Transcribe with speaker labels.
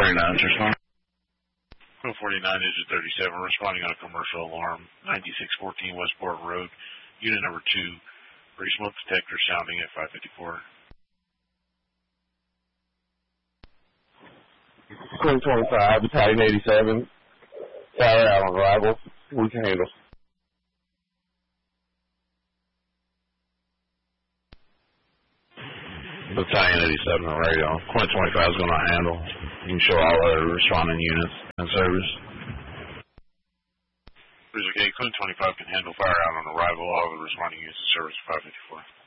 Speaker 1: 49's responding.
Speaker 2: Code 49, digit 37, responding on a commercial alarm, 9614 Westport Road, unit number 2, for a smoke detector sounding at 554.
Speaker 3: Code 25, Battalion 87, fire out on arrival, we can handle.
Speaker 1: Battalion 87 on radio. Quint 25 is going to handle. You can show all other responding units in service.
Speaker 2: Cruiser K, Quint 25 can handle fire out on arrival. All of the responding units in service 554.